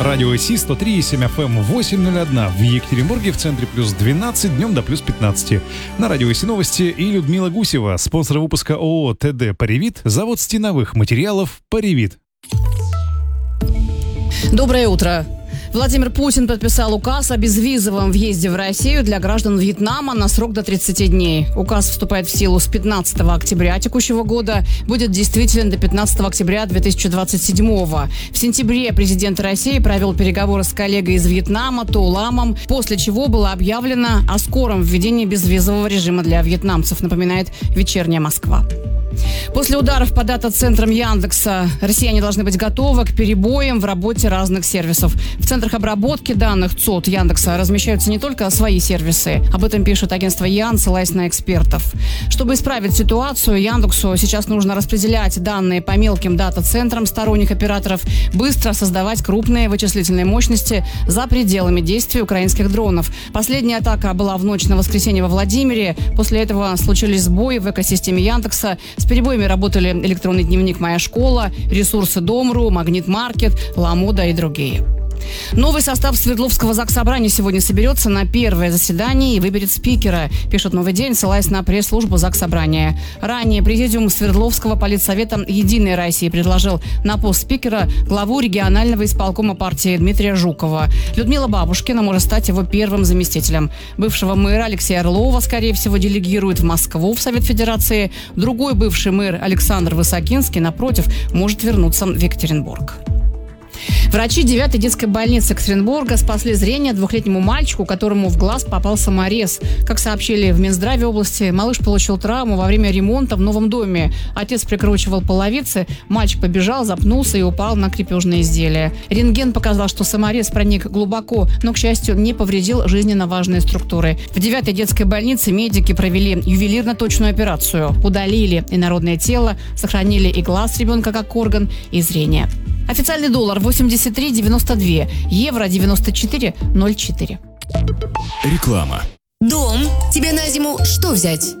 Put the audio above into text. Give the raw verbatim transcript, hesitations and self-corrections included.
Радио ИСИ сто три и семь эф эм, восемь ноль один в Екатеринбурге, в центре плюс двенадцать, днем до плюс пятнадцать. На Радио ИСИ новости и Людмила Гусева, спонсор выпуска ООО ТД «Паривит», завод стеновых материалов «Паривит». Доброе утро. Владимир Путин подписал указ о безвизовом въезде в Россию для граждан Вьетнама на срок до тридцати дней. Указ вступает в силу с пятнадцатого октября текущего года, будет действителен до пятнадцатого октября две тысячи двадцать седьмого. В сентябре президент России провел переговоры с коллегой из Вьетнама Туламом, после чего было объявлено о скором введении безвизового режима для вьетнамцев, напоминает «Вечерняя Москва». После ударов по дата-центрам Яндекса россияне должны быть готовы к перебоям в работе разных сервисов. В центрах обработки данных ЦОД Яндекса размещаются не только свои сервисы. Об этом пишет агентство Ян, ссылаясь на экспертов. Чтобы исправить ситуацию, Яндексу сейчас нужно распределять данные по мелким дата-центрам сторонних операторов, быстро создавать крупные вычислительные мощности за пределами действия украинских дронов. Последняя атака была в ночь на воскресенье во Владимире. После этого случились сбои в экосистеме Яндекса. С перебоями работали электронный дневник «Моя школа», ресурсы Дом.ру, Магнит-маркет, Ламода и другие. Новый состав Свердловского Заксобрания сегодня соберется на первое заседание и выберет спикера, пишет «Новый день», ссылаясь на пресс-службу Заксобрания. Ранее президиум Свердловского политсовета «Единой России» предложил на пост спикера главу регионального исполкома партии Дмитрия Жукова. Людмила Бабушкина может стать его первым заместителем. Бывшего мэра Алексея Орлова, скорее всего, делегирует в Москву в Совет Федерации. Другой бывший мэр Александр Высокинский, напротив, может вернуться в Екатеринбург. Врачи девятой детской больницы Екатеринбурга спасли зрение двухлетнему мальчику, которому в глаз попал саморез. Как сообщили в Минздраве области, малыш получил травму во время ремонта в новом доме. Отец прикручивал половицы, мальчик побежал, запнулся и упал на крепежное изделие. Рентген показал, что саморез проник глубоко, но, к счастью, не повредил жизненно важные структуры. В девятой детской больнице медики провели ювелирно-точную операцию. Удалили инородное тело, сохранили и глаз ребенка как орган, и зрение. Официальный доллар восемьдесят три девяносто два, евро девяносто четыре ноль четыре. Реклама. Дом. Тебе на зиму что взять?